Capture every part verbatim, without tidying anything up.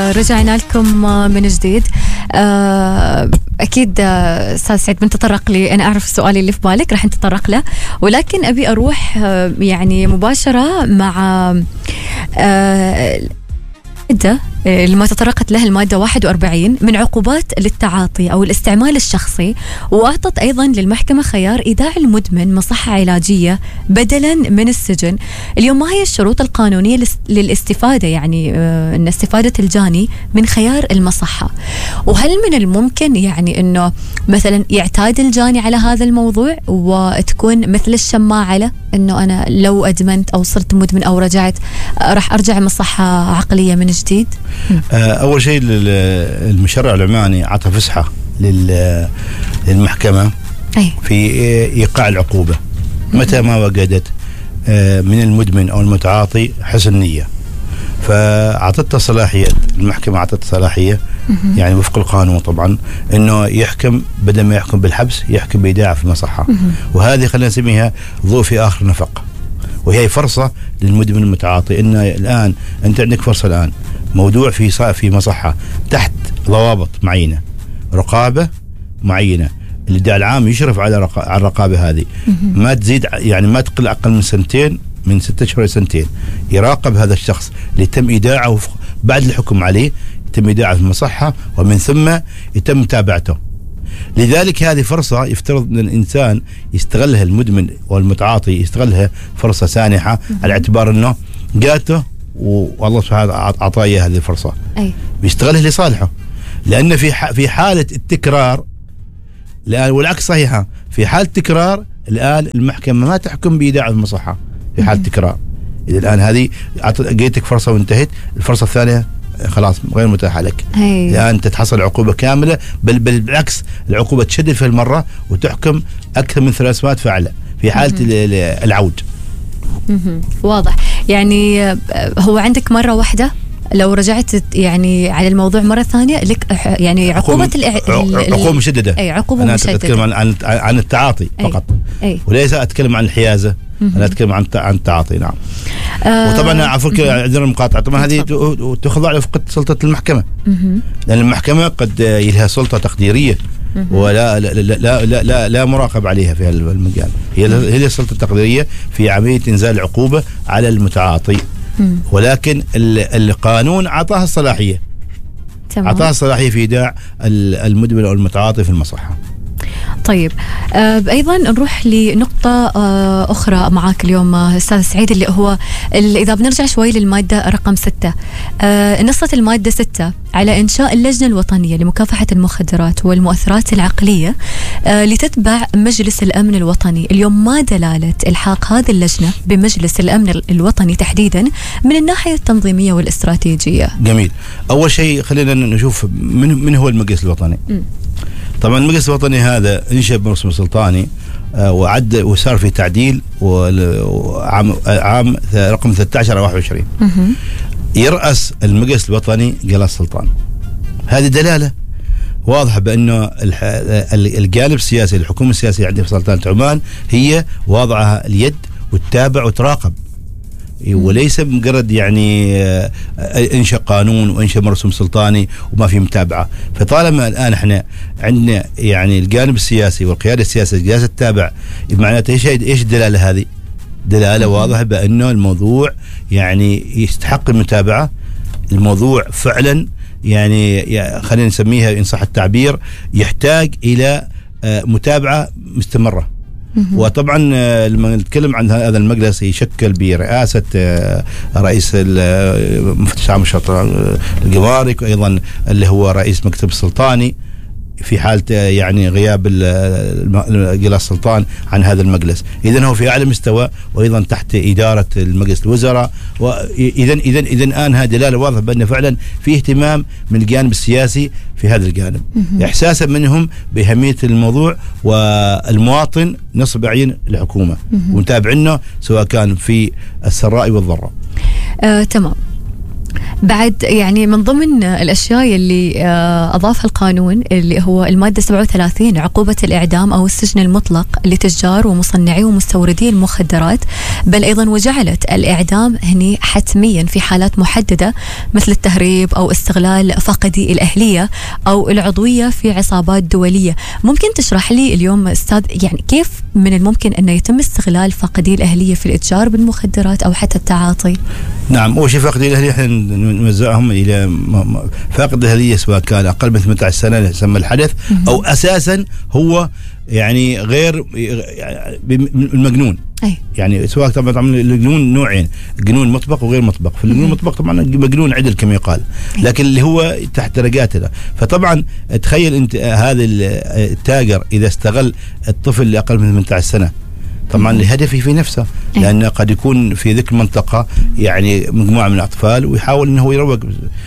رجعنا لكم من جديد. أكيد أستاذ سعيد بنتطرق لي، أنا أعرف السؤال اللي في بالك راح نتطرق له، ولكن أبي أروح يعني مباشرة مع المادة اللي ما تطرقت لها المادة واحد وأربعين من عقوبات للتعاطي أو الاستعمال الشخصي، وأعطت أيضا للمحكمة خيار إيداع المدمن مصحة علاجية بدلا من السجن. اليوم ما هي الشروط القانونية للاستفادة، يعني أن استفادة الجاني من خيار المصحة؟ وهل من الممكن يعني أنه مثلا يعتاد الجاني على هذا الموضوع وتكون مثل الشماعة له، أنه أنا لو أدمنت أو صرت مدمن أو رجعت راح أرجع مصحة عقلية من جديد؟ أول شيء المشرع العماني عطى فسحة للمحكمة في إيقاع العقوبة متى ما وجدت من المدمن أو المتعاطي حسن نية، فأعطتها صلاحية. المحكمة أعطت صلاحية يعني وفق القانون طبعا أنه يحكم بدل ما يحكم بالحبس يحكم بإيداع في المصحة، وهذه خلينا نسميها ضوء في آخر نفق، وهي فرصة للمدمن المتعاطي. إن الآن أنت عندك فرصة الآن موضوع في في مصحة تحت ضوابط معينة، رقابة معينة، الإدارة العام يشرف على رق... على الرقابة هذه، ما تزيد يعني ما تقل أقل من سنتين، من ستة شهور سنتين يراقب هذا الشخص اللي تم إيداعه بعد الحكم عليه، يتم إيداعه في المصحة ومن ثم يتم متابعته. لذلك هذه فرصة يفترض أن الإنسان يستغلها، المدمن والمتعاطي يستغلها فرصة سانحة على اعتبار أنه جاته والله سبحانه أعطاه هذه الفرصة، أي بيستغلها لصالحه. لأن في في حالة التكرار الآن، والعكس صحيحة، في حالة التكرار الآن المحكمة ما تحكم بإيداع المصحة في حالة التكرار. إذا الآن هذه جيتك فرصة وانتهت، الفرصة الثانية خلاص غير متاحة لك، الآن يعني تتحصل عقوبة كاملة، بل بل بالعكس العقوبة تشدد في المرة وتحكم أكثر من ثلاث سنوات فعلا في حالة العود. واضح. يعني هو عندك مرة واحدة، لو رجعت يعني على الموضوع مرة ثانية لك يعني عقوبة عقوبة مشددة. أي عقوبة أنا مشددة. أتكلم عن عن عن التعاطي فقط، أي. وليس أتكلم عن الحيازة، أنا أتكلم عن عن التعاطي. نعم. آه وطبعا عفوك عذر المقاطعة، طبعا هذه تخضع لفقة سلطة المحكمة، لأن المحكمة قد لها سلطة تقديرية ولا لا لا لا لا, لا, لا مراقب عليها في هالمجال، هي هي السلطة التقديرية في عملية إنزال العقوبة على المتعاطي، ولكن القانون أعطاها الصلاحية، أعطاها الصلاحية في إيداع المدمن أو المتعاطي في المصحة. طيب آه أيضا نروح لنقطة آه أخرى معاك اليوم أستاذ سعيد، اللي هو اللي إذا بنرجع شوي للمادة رقم ستة، آه نصت المادة ستة على إنشاء اللجنة الوطنية لمكافحة المخدرات والمؤثرات العقلية آه لتتبع مجلس الأمن الوطني. اليوم ما دلالة إلحاق هذه اللجنة بمجلس الأمن الوطني تحديدا من الناحية التنظيمية والاستراتيجية؟ جميل. أول شيء خلينا نشوف من من هو المجلس الوطني. م. طبعا المجلس الوطني هذا انشأ برسم سلطاني آه وعد وصار في تعديل وعام عام رقم ثلاثة عشر واحد وعشرين. يرأس المجلس الوطني جلال سلطان. هذه دلالة واضحة بأنه الجانب السياسي، الحكومة السياسية عندنا في سلطنة عمان هي واضعها اليد وتتابع وتراقب، وليس مجرد يعني انشا قانون وانشا مرسوم سلطاني وما في متابعه. فطالما الان احنا عندنا يعني الجانب السياسي والقياده السياسيه جالسه تتابع، معناته ايش ايش الدلاله هذه؟ دلاله واضحه بانه الموضوع يعني يستحق المتابعه، الموضوع فعلا يعني خلينا نسميها ان صح التعبير يحتاج الى متابعه مستمره. وطبعا لما نتكلم عن هذا المجلس يشكل برئاسة رئيس مفتش عام الشرطة الجمارك، وأيضا اللي هو رئيس مكتب السلطاني في حالة يعني غياب جلال السلطان عن هذا المجلس. إذن هو في أعلى مستوى وأيضا تحت إدارة المجلس الوزراء. وإذن إذن إذن الآن هذه دلالة واضحة بأن فعلا في اهتمام من الجانب السياسي في هذا الجانب، إحساسا منهم بأهمية الموضوع، والمواطن نصب عين الحكومة ومتابعينه سواء كان في السراء والضراء. آه، تمام. بعد يعني من ضمن الأشياء اللي أضافها القانون اللي هو المادة سبعة وثلاثين عقوبة الإعدام أو السجن المطلق لتجار ومصنعي ومستوردي المخدرات، بل أيضا وجعلت الإعدام هني حتميا في حالات محددة مثل التهريب أو استغلال فاقدي الأهلية أو العضوية في عصابات دولية. ممكن تشرح لي اليوم أستاذ يعني كيف من الممكن أن يتم استغلال فاقدي الأهلية في الإتجار بالمخدرات أو حتى التعاطي؟ نعم، أول شيء فاقدي الأهلية احنا نوزعهم إلى فاقد الأهلية سواء كان أقل من ثمانية عشر سنة يسمى الحدث أو أساسا هو يعني غير المجنون. أي. يعني سواء طبعا طبعا الجنون نوعين، جنون مطبق وغير مطبق. في الجنون المطبق طبعا مجنون عدل كما يقال، لكن اللي هو تحت درجات هذا. فطبعا تخيل انت هذا التاجر اذا استغل الطفل اللي اقل من ثمانية عشر سنة طبعا لهدفه في نفسه، لأن قد يكون في ذيك المنطقة يعني مجموعة من الأطفال ويحاول أنه يروق،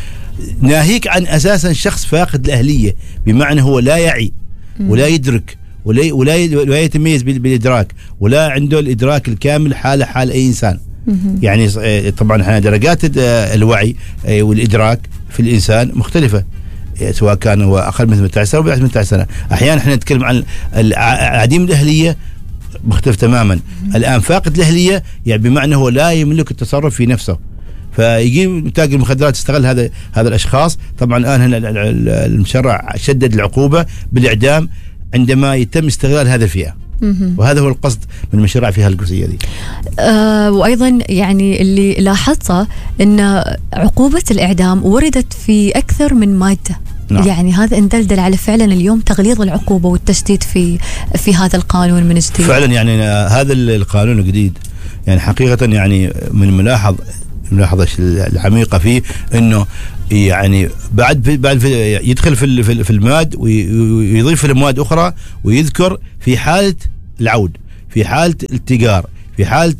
ناهيك عن أساسا شخص فاقد الأهلية، بمعنى هو لا يعي ولا يدرك ولا ولا ولا يتميز بالإدراك ولا عنده الإدراك الكامل حال حال أي إنسان. يعني طبعا احنا درجات الوعي والإدراك في الإنسان مختلفة، سواء كان هو أقل من ثمانية عشر سنة أو بعد ثمانية عشر سنة. أحيانا احنا نتكلم عن عديم الأهلية مختلف تماما. الآن فاقد الأهلية يعني بمعنى هو لا يملك التصرف في نفسه، فيجي تاجر المخدرات يستغل هذا هذا الأشخاص. طبعا الآن هنا المشرع شدد العقوبة بالإعدام عندما يتم استغلال هذه الفئة، وهذا هو القصد من المشروع في هالجزئية دي. أه وأيضا يعني اللي لاحظته أن عقوبة الإعدام وردت في أكثر من مادة. نعم. يعني هذا اندلدل على فعلا اليوم تغليظ العقوبة والتشديد في في هذا القانون من جديد. فعلا يعني هذا القانون الجديد يعني حقيقة يعني من ملاحظ الملاحظة العميقة فيه انه يعني بعد في بعد في يدخل في في المواد ويضيف المواد اخرى، ويذكر في حالة العود، في حالة التجار، في حالة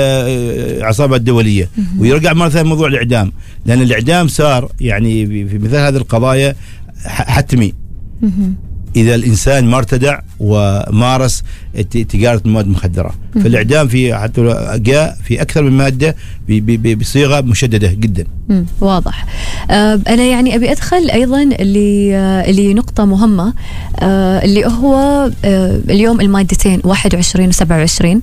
العصابة الدولية، ويرجع مرة ثانية موضوع الإعدام، لأن الإعدام صار يعني في مثل هذه القضايا حتمي إذا الإنسان ما ارتدع ومارس تجارة المواد المخدرة. فالإعدام في حتى جاء في أكثر من مادة بصيغة مشددة جدا. واضح. أه أنا يعني أبي أدخل أيضا اللي اللي نقطة مهمة، أه اللي هو أه اليوم المادتين واحد وعشرين وسبعة وعشرين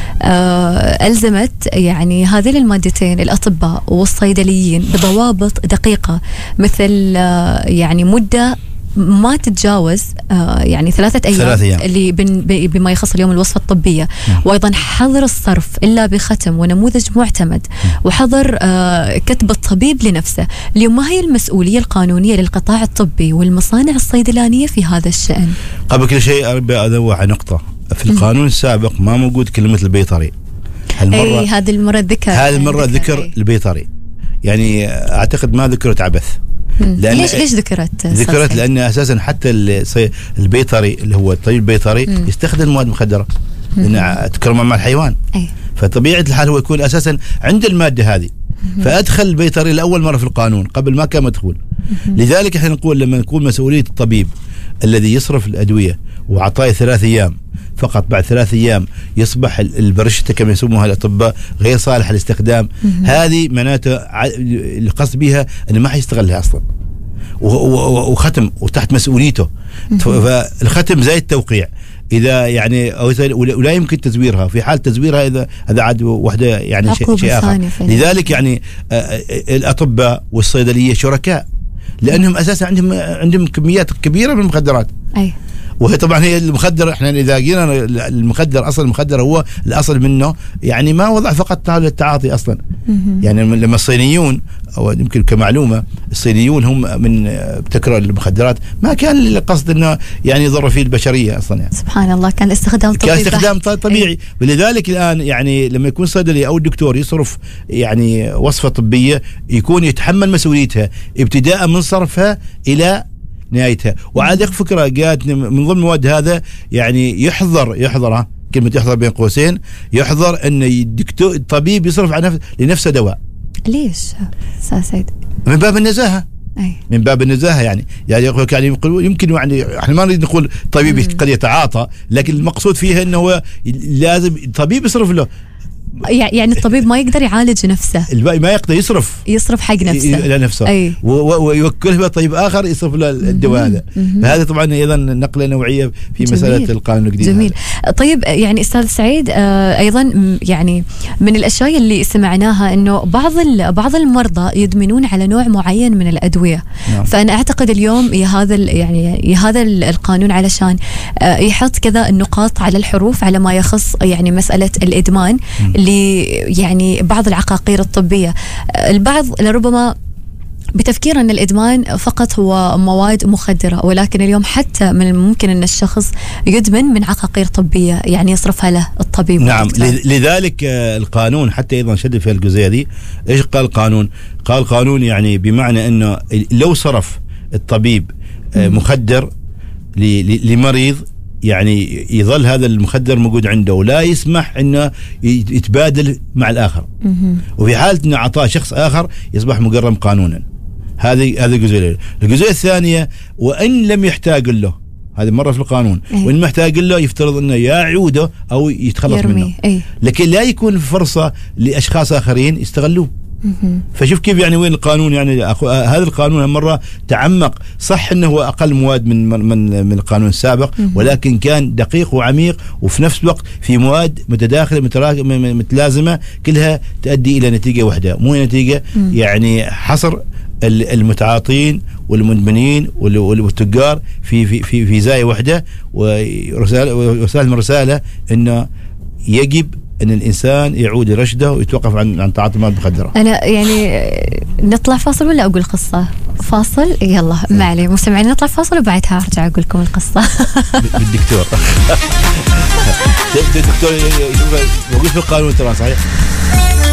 أه ألزمت يعني هذين المادتين الأطباء والصيدليين بضوابط دقيقة، مثل أه يعني مدة ما تتجاوز آه يعني ثلاثة أيام, ثلاثة أيام. اللي بما يخص اليوم الوصفة الطبية، م. وأيضا حظر الصرف إلا بختم ونموذج معتمد، م. وحظر آه كتب الطبيب لنفسه. اليوم ما هي المسؤولية القانونية للقطاع الطبي والمصانع الصيدلانية في هذا الشأن؟ قبل كل شيء أربع أذوح نقطة في القانون م. السابق ما موجود كلمة البيطري. أي هذه المرة ذكر هذه المرة ذكر, ذكر البيطري، يعني أعتقد ما ذكرت عبث. ليش ليش ذكرت؟ ذكرت صحيح. لأن أساسا حتى البيطري اللي هو الطبيب البيطري مم. يستخدم مواد مخدرة لأن تكرم مع الحيوان. أي. فطبيعة الحال هو يكون أساسا عند المادة هذه، مم. فأدخل البيطري لأول مرة في القانون قبل ما كان مدخول. مم. لذلك احنا نقول لما نكون مسؤولية الطبيب الذي يصرف الأدوية وعطاه ثلاث أيام فقط، بعد ثلاث أيام يصبح البرشتة كما يسموها الأطباء غير صالح للاستخدام، هذه معناته القصد بها أنه ما حيستغلها أصلا، وختم وتحت مسؤوليته. فالختم زي التوقيع إذا يعني ولا يمكن تزويرها، في حال تزويرها إذا هذا عاد وحدة يعني شيء, شيء آخر. لذلك يعني الأطباء والصيدلية شركاء، لأنهم أساسا عندهم عندهم كميات كبيرة من المخدرات. أي. وهي طبعا هي المخدر، احنا اذا جينا المخدر اصل المخدر هو الاصل منه يعني ما وضع فقط للتعاطي اصلا. يعني لما الصينيون او يمكن كمعلومه الصينيون هم من ابتكروا المخدرات ما كان القصد انه يعني يضر فيه البشريه اصلا يعني. سبحان الله، كان استخدام طبيعي، كان استخدام طبيعي. أي. ولذلك الان يعني لما يكون صيدلي او الدكتور يصرف يعني وصفه طبيه يكون يتحمل مسؤوليتها ابتداء من صرفها الى نهايتها. وعاد فكرة جاءت من ضمن المواد هذا يعني يحضر يحضرها كلمة يحضر بين قوسين، يحضر أن الدكتور الطبيب يصرف على نفس لنفسه دواء. ليش أستاذ سيد؟ من باب النزاهة. أي. من باب النزاهة يعني يعني يقول يعني يمكن يعني احنا ما نريد نقول طبيب قد يتعاطى، لكن المقصود فيها انه هو لازم الطبيب يصرف له يعني الطبيب ما يقدر يعالج نفسه، الباقي ما يقدر يصرف يصرف حق نفسه الى نفسه أي. ويوكله طبيب اخر يصرف له الدواء هذا. فهذا طبعا ايضا نقله نوعيه في جميل. مساله القانون الجديد. جميل هذا. طيب يعني استاذ سعيد آه ايضا يعني من الاشياء اللي سمعناها انه بعض بعض المرضى يدمنون على نوع معين من الادويه. نعم. فانا اعتقد اليوم يا هذا يعني يا هذا القانون علشان آه يحط كذا النقاط على الحروف على ما يخص يعني مساله الادمان اللي يعني بعض العقاقير الطبيه. البعض لربما بتفكير أن الإدمان فقط هو مواد مخدرة، ولكن اليوم حتى من الممكن أن الشخص يدمن من عقاقير طبية يعني يصرفها له الطبيب. نعم. لذلك القانون حتى أيضا شد في الجزئية دي. إيش قال القانون؟ قال القانون يعني بمعنى أنه لو صرف الطبيب مخدر لمريض يعني يظل هذا المخدر موجود عنده ولا يسمح انه يتبادل مع الاخر. وفي حاله انه اعطاه شخص اخر يصبح مجرم قانونا. هذه هذه الجزئيه. الجزئيه الثانيه وان لم يحتاج له، هذه مره في القانون، أيه. وان محتاج له يفترض انه يعوده او يتخلص يرمي. منه أيه. لكن لا يكون فرصه لاشخاص اخرين يستغلوه. فشوف كيف يعني وين القانون. يعني هذا القانون مرة تعمق، صح انه هو اقل مواد من من من القانون السابق، ولكن كان دقيق وعميق، وفي نفس الوقت في مواد متداخله متلازمه كلها تؤدي الى نتيجه واحده، مو نتيجه يعني حصر المتعاطين والمدمنين والتجار في في في في زاويه واحده. ورساله وسائل من رساله انه يجب ان الانسان يعود رشده ويتوقف عن عن تعاطي المواد المخدره. انا يعني نطلع فاصل ولا اقول قصه؟ فاصل يلا ما عليه مستمعين، نطلع فاصل وبعدها ارجع اقول لكم القصه. بالدكتور الدكتور موجود في القانون ترى صحيح.